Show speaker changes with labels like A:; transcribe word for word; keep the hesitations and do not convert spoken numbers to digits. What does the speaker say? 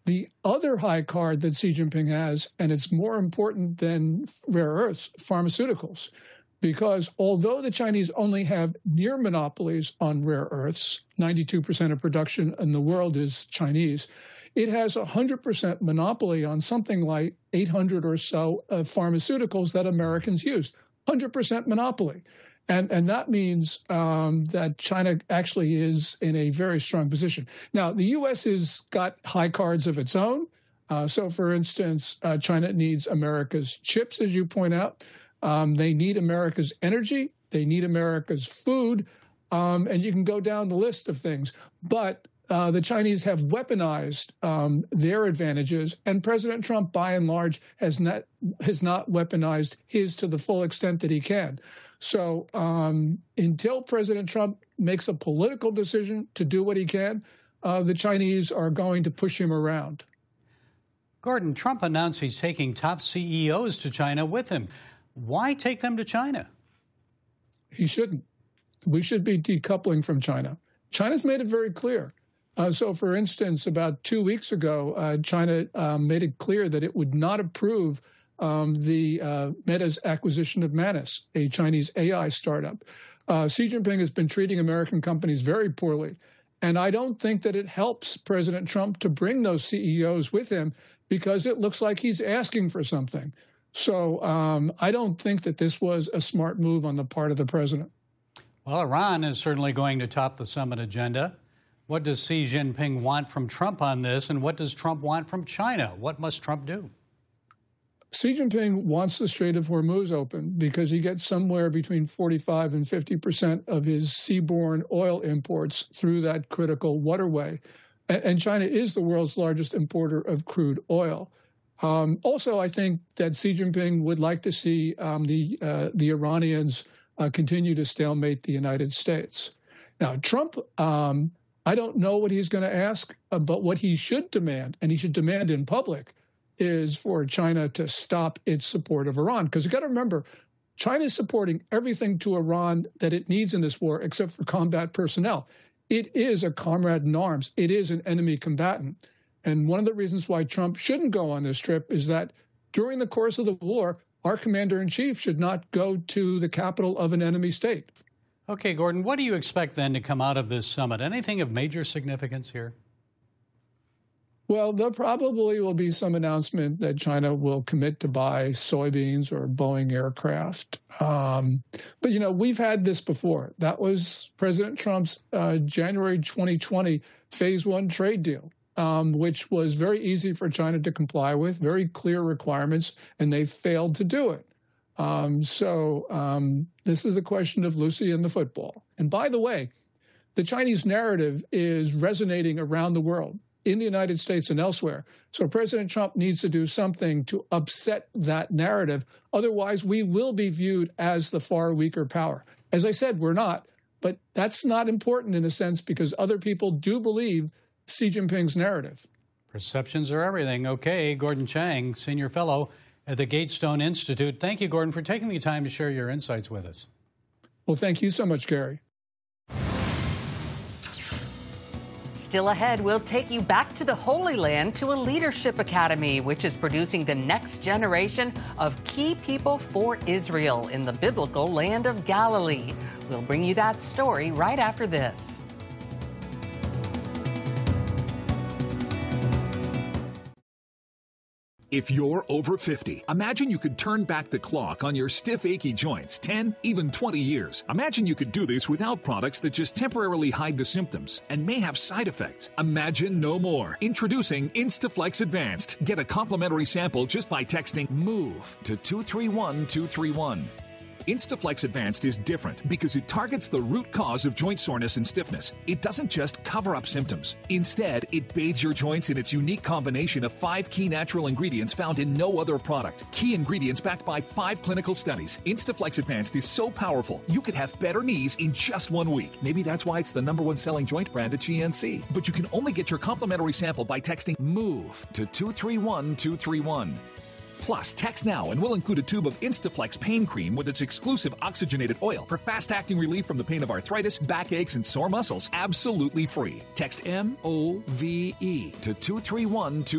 A: The other high card that Xi Jinping has, and it's more important than rare earths, pharmaceuticals, because although the Chinese only have near monopolies on rare earths, ninety-two percent of production in the world is Chinese, it has a one hundred percent monopoly on something like eight hundred or so uh, pharmaceuticals that Americans use. one hundred percent monopoly. And, and that means um, that China actually is in a very strong position. Now, the U S has got high cards of its own. Uh, so, for instance, uh, China needs America's chips, as you point out. Um, they need America's energy. They need America's food. Um, and you can go down the list of things. But uh, the Chinese have weaponized um, their advantages. And President Trump, by and large, has not, has not weaponized his to the full extent that he can. So um, until President Trump makes a political decision to do what he can, uh, the Chinese are going to push him around.
B: Gordon, Trump announced he's taking top C E Os to China with him. Why take them to China?
A: He shouldn't. We should be decoupling from China. China's made it very clear. Uh, so, for instance, about two weeks ago, uh, China uh, made it clear that it would not approve Um, the uh, Meta's acquisition of Manus, a Chinese A I startup. Uh, Xi Jinping has been treating American companies very poorly. And I don't think that it helps President Trump to bring those C E Os with him because it looks like he's asking for something. So um, I don't think that this was a smart move on the part of the president.
B: Well, Iran is certainly going to top the summit agenda. What does Xi Jinping want from Trump on this? And what does Trump want from China? What must Trump do?
A: Xi Jinping wants the Strait of Hormuz open because he gets somewhere between forty-five and fifty percent of his seaborne oil imports through that critical waterway. And China is the world's largest importer of crude oil. Um, also, I think that Xi Jinping would like to see um, the, uh, the Iranians uh, continue to stalemate the United States. Now, Trump, um, I don't know what he's going to ask, uh, but what he should demand, and he should demand in public, is for China to stop its support of Iran. Because you've got to remember, China is supporting everything to Iran that it needs in this war except for combat personnel. It is a comrade in arms. It is an enemy combatant. And one of the reasons why Trump shouldn't go on this trip is that during the course of the war, our commander-in-chief should not go to the capital of an enemy state.
B: Okay, Gordon, what do you expect then to come out of this summit? Anything of major significance here?
A: Well, there probably will be some announcement that China will commit to buy soybeans or Boeing aircraft. Um, but, you know, we've had this before. That was President Trump's uh, January twenty twenty phase one trade deal, um, which was very easy for China to comply with, very clear requirements, and they failed to do it. Um, so um, this is a question of Lucy and the football. And by the way, the Chinese narrative is resonating around the world, in the United States and elsewhere. So President Trump needs to do something to upset that narrative. Otherwise, we will be viewed as the far weaker power. As I said, we're not. But that's not important in a sense because other people do believe Xi Jinping's narrative.
B: Perceptions are everything. Okay, Gordon Chang, Senior Fellow at the Gatestone Institute. Thank you, Gordon, for taking the time to share your insights with us.
A: Well, thank you so much, Gary.
C: Still ahead, we'll take you back to the Holy Land to a leadership academy, which is producing the next generation of key people for Israel in the biblical land of Galilee. We'll bring you that story right after this.
D: If you're over fifty, imagine you could turn back the clock on your stiff, achy joints ten, even twenty years. Imagine you could do this without products that just temporarily hide the symptoms and may have side effects. Imagine no more. Introducing Instaflex Advanced. Get a complimentary sample just by texting MOVE to two three one two three one. Instaflex Advanced is different because it targets the root cause of joint soreness and stiffness. It doesn't just cover up symptoms. Instead, it bathes your joints in its unique combination of five key natural ingredients found in no other product. Key ingredients backed by five clinical studies. Instaflex Advanced is so powerful, you could have better knees in just one week. Maybe that's why it's the number one selling joint brand at G N C. But you can only get your complimentary sample by texting MOVE to two three one two three one. Plus, text now and we'll include a tube of Instaflex pain cream with its exclusive oxygenated oil for fast-acting relief from the pain of arthritis, backaches, and sore muscles, absolutely free. Text M O V E to two three one two three one.